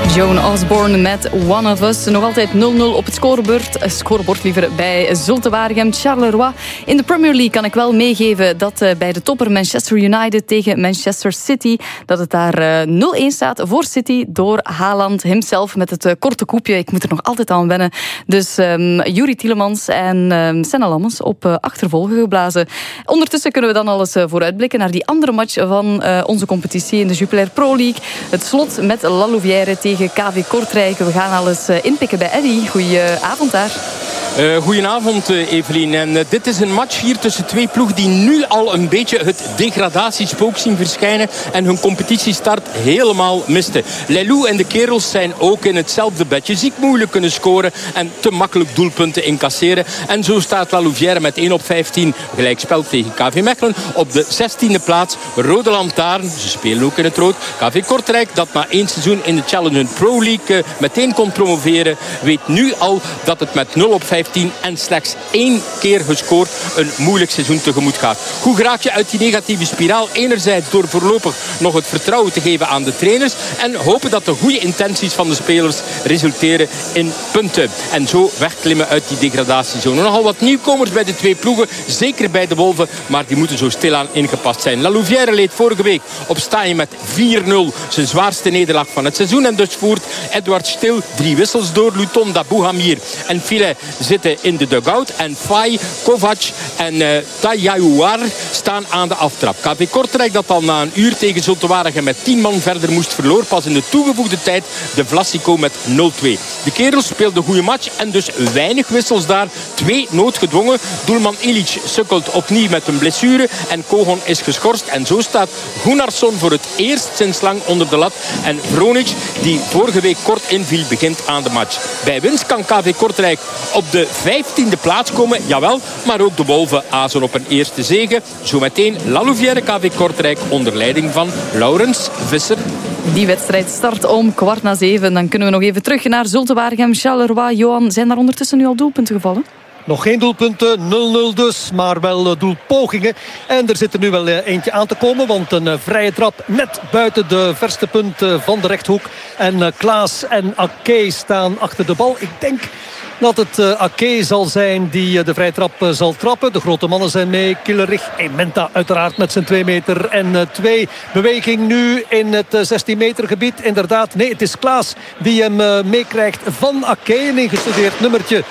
Joan Osborne met One of Us. Nog altijd 0-0 op het scorebord bij Zulte Waregem. Charleroi. In de Premier League kan ik wel meegeven dat bij de topper Manchester United tegen Manchester City, dat het daar 0-1 staat voor City door Haaland himself met het korte koepje. Ik moet er nog altijd aan wennen. Dus Yuri Tielemans en Senna Lammens op achtervolgen geblazen. Ondertussen kunnen we dan alles vooruitblikken naar die andere match van onze competitie in de Jupiler Pro League. Het slot met La Louvière tegen KV Kortrijk. We gaan alles inpikken bij Eddy. Goedenavond daar. Goedenavond Evelien. En dit is een match hier tussen twee ploegen die nu al een beetje het degradatiespook zien verschijnen en hun competitiestart helemaal misten. Leilou en de kerels zijn ook in hetzelfde bedje. Ziek moeilijk kunnen scoren en te makkelijk doelpunten incasseren. En zo staat La Louvière met 1-15 gelijkspel tegen KV Mechelen op de 16e plaats. Rode Lantaarn, ze spelen ook in het rood. KV Kortrijk, dat na 1 seizoen in de Challenge Pro League meteen kon promoveren, weet nu al dat het met 0-15 en slechts 1 keer gescoord een moeilijk seizoen tegemoet gaat. Hoe raak je uit die negatieve spiraal? Enerzijds door voorlopig nog het vertrouwen te geven aan de trainers en hopen dat de goede intenties van de spelers resulteren in punten. En zo wegklimmen uit die degradatiezone. Nogal wat nieuwkomers bij de twee ploegen, zeker bij de Wolven, maar die moeten zo stilaan ingepast zijn. La Louvière leed vorige week op Staaien met 4-0 zijn zwaarste nederlaag van het seizoen en dus voert Edouard Stil 3 wissels door. Luton, Dabouhamir en Filet zitten in de dugout en Faye, Kovac en Tayaouar staan aan de aftrap. KV Kortrijk dat al na een uur tegen Zulte Waregem met 10 man verder moest, verloor pas in de toegevoegde tijd de Vlasico met 0-2. De kerels speelden een goede match en dus weinig wissels daar. 2 noodgedwongen. Doelman Ilic sukkelt opnieuw met een blessure en Kogon is geschorst. En zo staat Gunnarsson voor het eerst sinds lang onder de lat. En Vronic, die vorige week kort inviel, begint aan de match. Bij winst kan KV Kortrijk op de 15e plaats komen. Jawel, maar ook de Wolven azen op een eerste zege. Zometeen La Louvière KV Kortrijk onder leiding van Laurens Visser. Die wedstrijd start om 6:15. Dan kunnen we nog even terug naar Zulte Waregem, Charleroi. Johan, zijn daar ondertussen nu al doelpunten gevallen? Nog geen doelpunten, 0-0 dus, maar wel doelpogingen. En er zit er nu wel eentje aan te komen, want een vrije trap net buiten de verste punt van de rechthoek. En Klaas en Ake staan achter de bal. Ik denk dat het Ake zal zijn die de vrije trap zal trappen. De grote mannen zijn mee. Killerich, Ementa uiteraard met zijn 2 meter en 2. Beweging nu in het 16 meter gebied. Inderdaad, nee, het is Klaas die hem meekrijgt van Ake. Een ingestudeerd nummertje.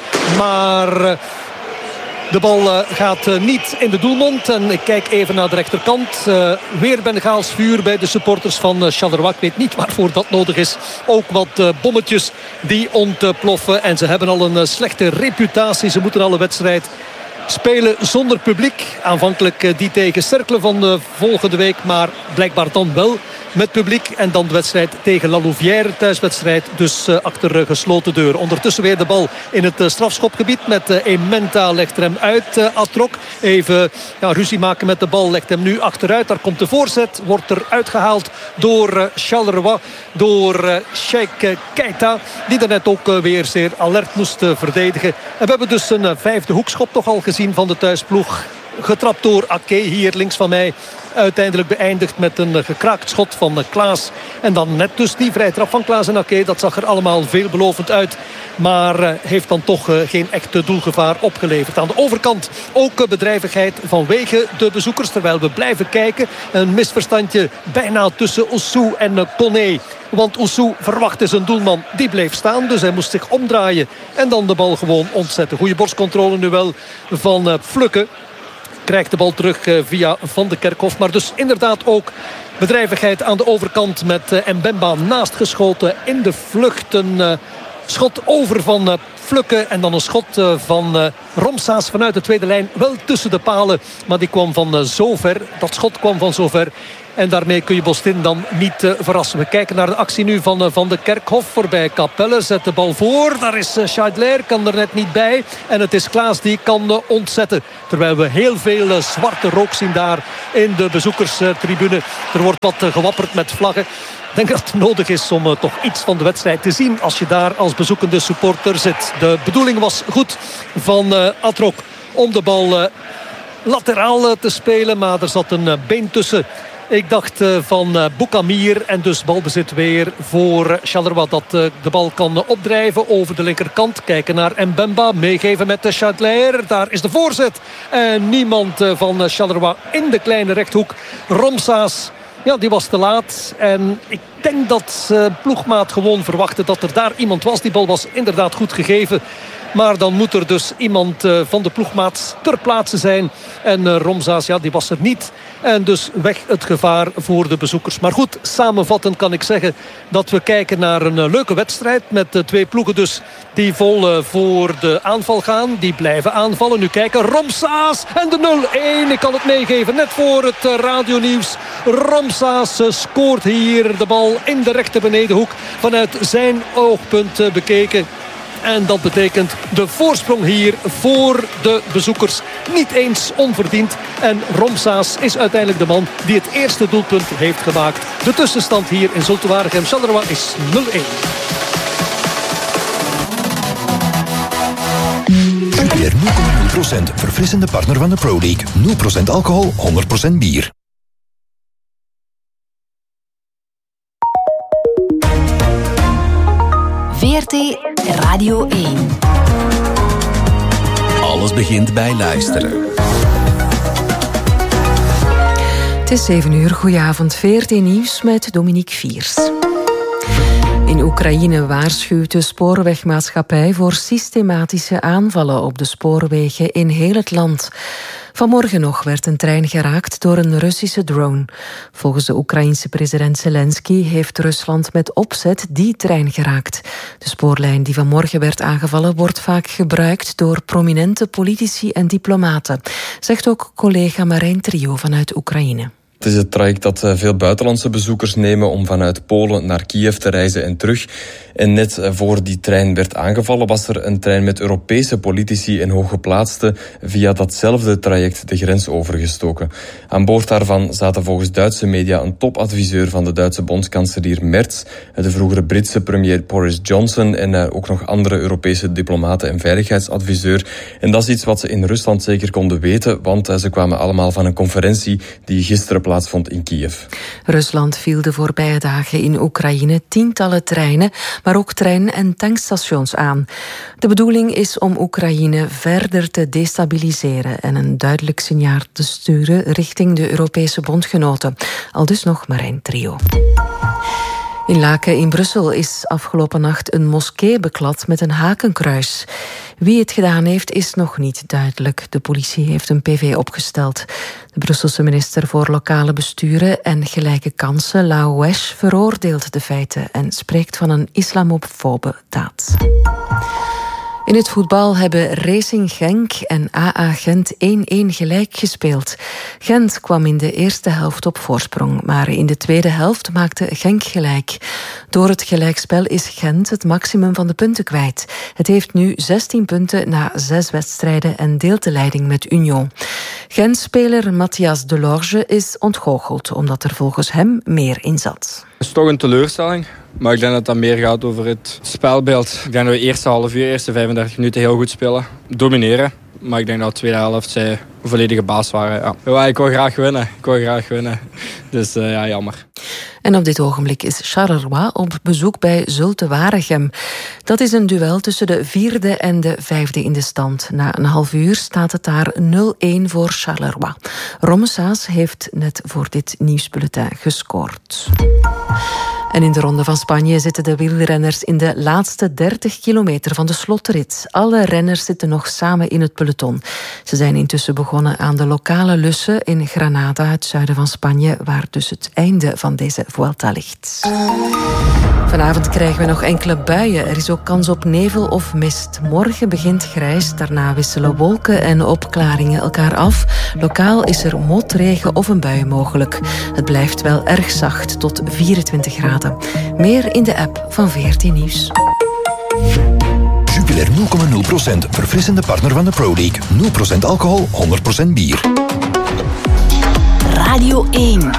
Maar de bal gaat niet in de doelmond. En ik kijk even naar de rechterkant. Weer Bengaals vuur bij de supporters van Charleroi. Ik weet niet waarvoor dat nodig is. Ook wat bommetjes die ontploffen. En ze hebben al een slechte reputatie. Ze moeten alle wedstrijd spelen zonder publiek. Aanvankelijk die tegen Cercle van de volgende week. Maar blijkbaar dan wel met publiek. En dan de wedstrijd tegen La Louvière. Thuiswedstrijd dus achter gesloten deur. Ondertussen weer de bal in het strafschopgebied. Met Ementa legt er hem uit. Atrok even ruzie maken met de bal. Legt hem nu achteruit. Daar komt de voorzet. Wordt er uitgehaald door Charleroi. Door Sheikh Keita. Die daarnet ook weer zeer alert moest verdedigen. En we hebben dus een 5e hoekschop toch al gezien van de thuisploeg. Getrapt door Ake hier links van mij. Uiteindelijk beëindigd met een gekraakt schot van Klaas. En dan net dus die vrije trap van Klaas en Ake. Dat zag er allemaal veelbelovend uit. Maar heeft dan toch geen echte doelgevaar opgeleverd. Aan de overkant ook bedrijvigheid vanwege de bezoekers. Terwijl we blijven kijken. Een misverstandje bijna tussen Oussou en Koné. Want Oussou verwachtte zijn doelman. Die bleef staan. Dus hij moest zich omdraaien. En dan de bal gewoon ontzetten. Goede borstcontrole nu wel van Flukke. Krijgt de bal terug via Van de Kerkhof. Maar dus inderdaad ook bedrijvigheid aan de overkant met Mbemba naast geschoten in de vlucht. Een schot over van Flukke en dan een schot van Romsaas vanuit de tweede lijn. Wel tussen de palen, maar die kwam van zover. Dat schot kwam van zover. En daarmee kun je Bostin dan niet verrassen. We kijken naar de actie nu van Van de Kerkhof voorbij Capelle. Zet de bal voor. Daar is Scheidler, kan er net niet bij. En het is Klaas die kan ontzetten. Terwijl we heel veel zwarte rook zien daar in de bezoekerstribune. Er wordt wat gewapperd met vlaggen. Ik denk dat het nodig is om toch iets van de wedstrijd te zien als je daar als bezoekende supporter zit. De bedoeling was goed van Atrok om de bal lateraal te spelen. Maar er zat een been tussen Ik dacht van Boukamir en dus balbezit weer voor Charleroi dat de bal kan opdrijven over de linkerkant. Kijken naar Mbemba, meegeven met de Chadler. Daar is de voorzet. En niemand van Charleroi in de kleine rechthoek. Romsaas, ja, die was te laat. En ik denk dat ploegmaat gewoon verwachtte dat er daar iemand was. Die bal was inderdaad goed gegeven. Maar dan moet er dus iemand van de ploegmaat ter plaatse zijn. En Romsaas, ja, die was er niet. En dus weg het gevaar voor de bezoekers. Maar goed, samenvattend kan ik zeggen dat we kijken naar een leuke wedstrijd. Met twee ploegen dus die vol voor de aanval gaan. Die blijven aanvallen. Nu kijken, Romsaas en de 0-1. Ik kan het meegeven, net voor het radionieuws. Romsaas scoort hier de bal in de rechter benedenhoek. Vanuit zijn oogpunt bekeken. En dat betekent de voorsprong hier voor de bezoekers. Niet eens onverdiend. En Romsaas is uiteindelijk de man die het eerste doelpunt heeft gemaakt. De tussenstand hier in Zulte Waregem Charleroi is 0-1. Jupiler 0,0%. Verfrissende partner van de Pro League. 0% alcohol, 100% bier. VRT Radio 1. Alles begint bij luisteren. Het is 7 uur. Goedenavond. VRT Nieuws met Dominique Viers. In Oekraïne waarschuwt de spoorwegmaatschappij voor systematische aanvallen op de spoorwegen in heel het land. Vanmorgen nog werd een trein geraakt door een Russische drone. Volgens de Oekraïense president Zelensky heeft Rusland met opzet die trein geraakt. De spoorlijn die vanmorgen werd aangevallen wordt vaak gebruikt door prominente politici en diplomaten, zegt ook collega Marijn Trio vanuit Oekraïne. Het is het traject dat veel buitenlandse bezoekers nemen om vanuit Polen naar Kiev te reizen en terug. En net voor die trein werd aangevallen was er een trein met Europese politici en hooggeplaatsten via datzelfde traject de grens overgestoken. Aan boord daarvan zaten volgens Duitse media een topadviseur van de Duitse bondskanselier Merz, de vroegere Britse premier Boris Johnson en ook nog andere Europese diplomaten en veiligheidsadviseur. En dat is iets wat ze in Rusland zeker konden weten, want ze kwamen allemaal van een conferentie die gisteren plaatsvond in Kiev. Rusland viel de voorbije dagen in Oekraïne tientallen treinen, maar ook trein- en tankstations aan. De bedoeling is om Oekraïne verder te destabiliseren en een duidelijk signaal te sturen richting de Europese bondgenoten. Aldus nog Marijn Trio. In Laken in Brussel is afgelopen nacht een moskee beklad met een hakenkruis. Wie het gedaan heeft, is nog niet duidelijk. De politie heeft een PV opgesteld. De Brusselse minister voor lokale besturen en gelijke kansen, Lau Wesch, veroordeelt de feiten en spreekt van een islamofobe daad. In het voetbal hebben Racing Genk en AA Gent 1-1 gelijk gespeeld. Gent kwam in de eerste helft op voorsprong, maar in de tweede helft maakte Genk gelijk. Door het gelijkspel is Gent het maximum van de punten kwijt. Het heeft nu 16 punten na 6 wedstrijden en deelt de leiding met Union. Gent-speler Matthias Delorge is ontgoocheld, omdat er volgens hem meer in zat. Het is toch een teleurstelling. Maar ik denk dat dat meer gaat over het spelbeeld. Ik denk dat we eerste half uur, eerste 35 minuten heel goed spelen. Domineren. Maar ik denk dat de tweede helft zij volledige baas waren. Ja, ik wil graag winnen. Dus ja, jammer. En op dit ogenblik is Charleroi op bezoek bij Zulte Waregem. Dat is een duel tussen de 4e en de 5e in de stand. Na een half uur staat het daar 0-1 voor Charleroi. Romsaas heeft net voor dit nieuwsbulletin gescoord. En in de Ronde van Spanje zitten de wielrenners in de laatste 30 kilometer van de slotrit. Alle renners zitten nog samen in het peloton. Ze zijn intussen begonnen aan de lokale lussen in Granada, het zuiden van Spanje, waar dus het einde van deze Vuelta ligt. Vanavond krijgen we nog enkele buien. Er is ook kans op nevel of mist. Morgen begint grijs, daarna wisselen wolken en opklaringen elkaar af. Lokaal is er motregen of een bui mogelijk. Het blijft wel erg zacht, tot 24 graden. Meer in de app van VRT Nieuws. Jupiler 0,0%. Verfrissende partner van de Pro League. 0% alcohol, 100% bier. Radio 1.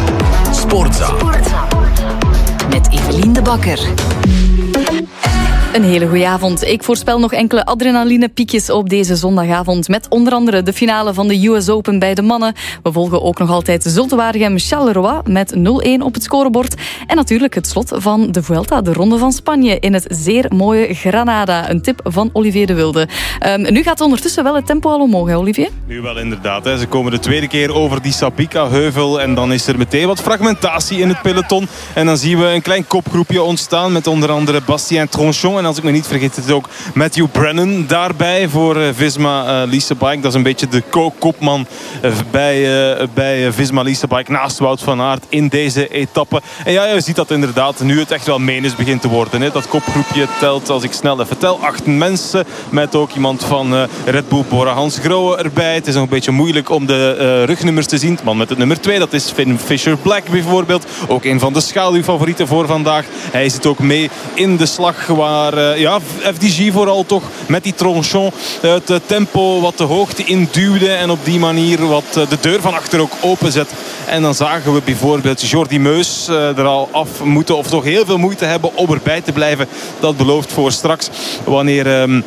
Sportza. Met Evelien de Bakker. Een hele goede avond. Ik voorspel nog enkele adrenalinepiekjes op deze zondagavond. Met onder andere de finale van de US Open bij de mannen. We volgen ook nog altijd Zulte Waregem-Charleroi met 0-1 op het scorebord. En natuurlijk het slot van de Vuelta, de Ronde van Spanje, in het zeer mooie Granada. Een tip van Olivier de Wilde. Nu gaat ondertussen wel het tempo al omhoog, hè, Olivier? Nu wel inderdaad. Hè. Ze komen de tweede keer over die Sabika-heuvel. En dan is er meteen wat fragmentatie in het peloton. En dan zien we een klein kopgroepje ontstaan met onder andere Bastien Tronchon. En als ik me niet vergis, is ook Matthew Brennan daarbij voor Visma Lease Bike. Dat is een beetje de kopman bij Visma Lease Bike naast Wout van Aert in deze etappe. En ja, je ziet dat inderdaad nu het echt wel menens begint te worden. Hè. Dat kopgroepje telt, als ik snel even tel, 8 mensen. Met ook iemand van Red Bull Bora Hansgrohe erbij. Het is nog een beetje moeilijk om de rugnummers te zien. De man met het nummer 2, dat is Finn Fisher-Black bijvoorbeeld. Ook een van de schaduwfavorieten voor vandaag. Hij zit ook mee in de slag waar FDG vooral toch met die Tronchon het tempo wat de hoogte induwde en op die manier wat de deur van achter ook openzet. En dan zagen we bijvoorbeeld Jordi Meus er al af moeten of toch heel veel moeite hebben om erbij te blijven. Dat belooft voor straks wanneer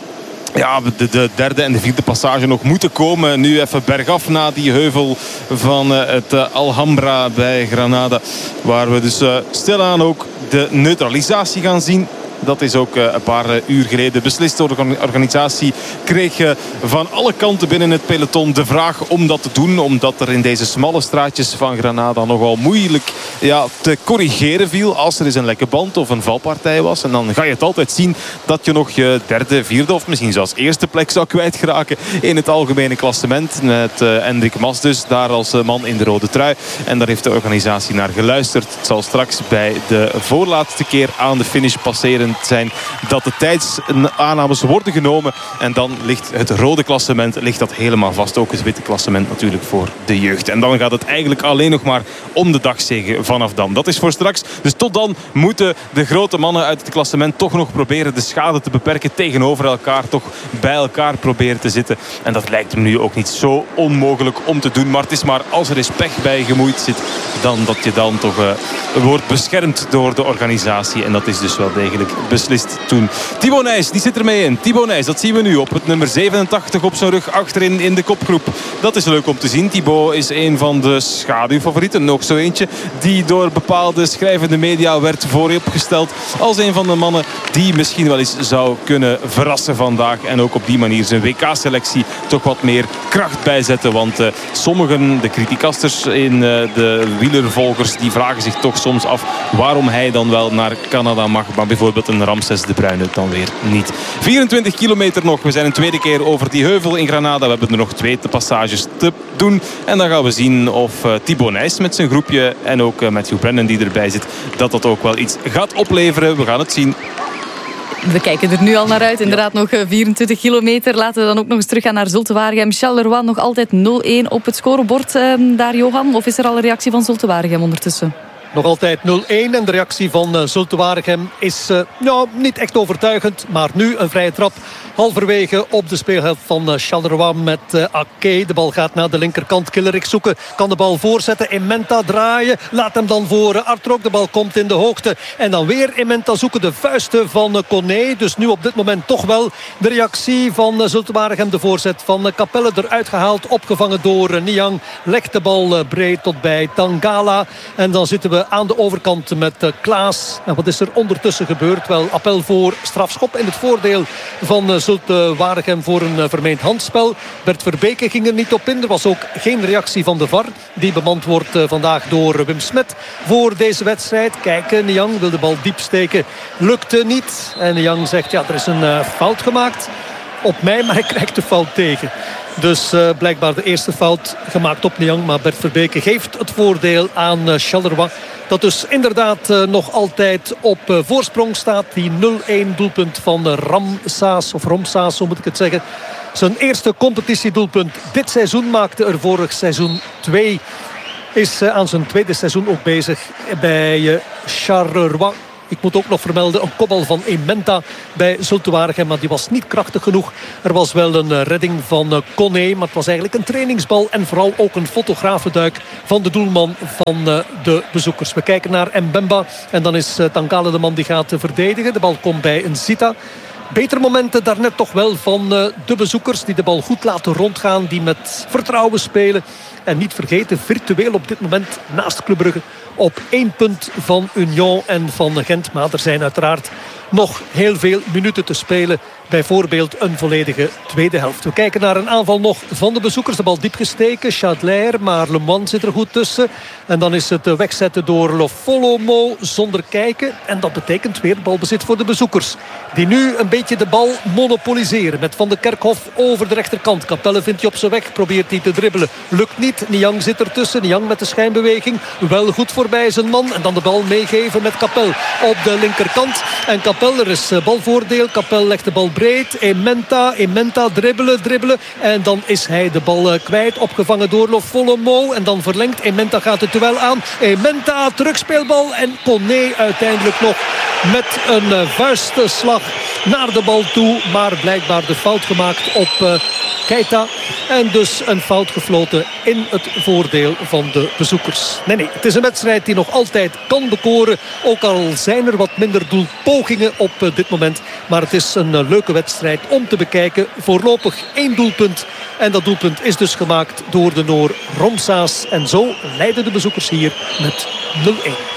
de derde en de vierde passage nog moeten komen. Nu even bergaf na die heuvel van het Alhambra bij Granada. Waar we dus stilaan ook de neutralisatie gaan zien. Dat is ook een paar uur geleden beslist door de organisatie. Kreeg van alle kanten binnen het peloton de vraag om dat te doen. Omdat er in deze smalle straatjes van Granada nogal moeilijk te corrigeren viel. Als er eens een lekke band of een valpartij was. En dan ga je het altijd zien dat je nog je derde, vierde of misschien zelfs eerste plek zou kwijtgeraken in het algemene klassement. Met Enric Mas dus daar als man in de rode trui. En daar heeft de organisatie naar geluisterd. Het zal straks bij de voorlaatste keer aan de finish passeren zijn dat de tijdsaannames worden genomen. En dan ligt het rode klassement dat helemaal vast. Ook het witte klassement natuurlijk voor de jeugd. En dan gaat het eigenlijk alleen nog maar om de dagzege vanaf dan. Dat is voor straks. Dus tot dan moeten de grote mannen uit het klassement toch nog proberen de schade te beperken tegenover elkaar. Toch bij elkaar proberen te zitten. En dat lijkt hem nu ook niet zo onmogelijk om te doen. Maar het is maar als er eens pech bij gemoeid zit, dan dat je dan toch wordt beschermd door de organisatie. En dat is dus wel degelijk beslist toen. Thibaut Nys, die zit er mee in. Thibaut Nys, dat zien we nu op het nummer 87 op zijn rug achterin in de kopgroep. Dat is leuk om te zien. Thibaut is een van de schaduwfavorieten. Nog zo eentje die door bepaalde schrijvende media werd vooropgesteld als een van de mannen die misschien wel eens zou kunnen verrassen vandaag. En ook op die manier zijn WK-selectie toch wat meer kracht bijzetten. Want sommigen, de criticasters in de wielervolgers, die vragen zich toch soms af waarom hij dan wel naar Canada mag. Maar bijvoorbeeld een Ramses de Bruyne dan weer niet. 24 kilometer nog. We zijn een tweede keer over die heuvel in Granada. We hebben er nog 2 passages te doen. En dan gaan we zien of Thibaut Nys met zijn groepje en ook Matthew Brennan die erbij zit, dat ook wel iets gaat opleveren. We gaan het zien. We kijken er nu al naar uit. Inderdaad nog 24 kilometer. Laten we dan ook nog eens teruggaan naar Zulte Waregem. Charleroi nog altijd 0-1 op het scorebord daar, Johan. Of is er al een reactie van Zulte Waregem ondertussen? Nog altijd 0-1 en de reactie van Zulte Waregem is niet echt overtuigend. Maar nu een vrije trap halverwege op de speelhelft van Charleroi met Ake. De bal gaat naar de linkerkant. Killerik zoeken, kan de bal voorzetten. Imenta draaien, laat hem dan voor Artrok. De bal komt in de hoogte. En dan weer Imenta zoeken, de vuisten van Koné. Dus nu op dit moment toch wel de reactie van Zulte Waregem. De voorzet van Capelle eruit gehaald, opgevangen door Niang. Legt de bal breed tot bij Tangala. En dan zitten we aan de overkant met Klaas. En wat is er ondertussen gebeurd? Wel, appel voor strafschop in het voordeel van Zulte Waregem voor een vermeend handspel. Bert Verbeke ging er niet op in. Er was ook geen reactie van de VAR. Die bemand wordt vandaag door Wim Smet voor deze wedstrijd. Kijk, Niang wil de bal diep steken. Lukte niet. En Niang zegt, er is een fout gemaakt op mij, maar ik krijg de fout tegen. Dus blijkbaar de eerste fout gemaakt op Niang. Maar Bert Verbeke geeft het voordeel aan Charleroi. Dat dus inderdaad nog altijd op voorsprong staat. Die 0-1 doelpunt van Ramsaas, of Romsaas, zo moet ik het zeggen. Zijn eerste competitiedoelpunt dit seizoen maakte er vorig seizoen 2. Is aan zijn tweede seizoen ook bezig bij Charleroi. Ik moet ook nog vermelden een kopbal van Ementa bij Zulte Waregem, maar die was niet krachtig genoeg. Er was wel een redding van Koné, maar het was eigenlijk een trainingsbal en vooral ook een fotografenduik van de doelman van de bezoekers. We kijken naar Mbemba en dan is Tangale de man die gaat verdedigen. De bal komt bij een Zita. Betere momenten daarnet toch wel van de bezoekers die de bal goed laten rondgaan, die met vertrouwen spelen. En niet vergeten, virtueel op dit moment naast Club Brugge op 1 punt van Union en van Gent. Maar er zijn uiteraard nog heel veel minuten te spelen. Bijvoorbeeld een volledige tweede helft. We kijken naar een aanval nog van de bezoekers. De bal diep gesteken. Chadler, maar Le Mans zit er goed tussen. En dan is het wegzetten door Lofolomo zonder kijken. En dat betekent weer balbezit voor de bezoekers. Die nu een beetje de bal monopoliseren. Met Van de Kerkhof over de rechterkant. Capelle vindt hij op zijn weg. Probeert hij te dribbelen. Lukt niet. Niang zit ertussen. Niang met de schijnbeweging. Wel goed voorbij zijn man. En dan de bal meegeven met Capel op de linkerkant. En Capel, er is balvoordeel. Capel legt de bal breed. Ementa dribbelen. En dan is hij de bal kwijt. Opgevangen door Lofolomo. En dan verlengt. Ementa gaat het duel aan. Ementa, terugspeelbal. En Koné uiteindelijk nog met een vuistslag naar de bal toe. Maar blijkbaar de fout gemaakt op Keita. En dus een fout gefloten in het voordeel van de bezoekers. Nee, het is een wedstrijd die nog altijd kan bekoren. Ook al zijn er wat minder doelpogingen op dit moment. Maar het is een leuke wedstrijd om te bekijken. Voorlopig 1 doelpunt. En dat doelpunt is dus gemaakt door de Noor Romsaas. En zo leiden de bezoekers hier met 0-1.